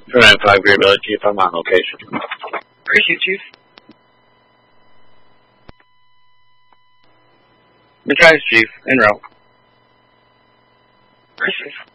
5 Greenville, Chief. I'm on location. Appreciate Chief. Matthias, Chief. En route. Appreciate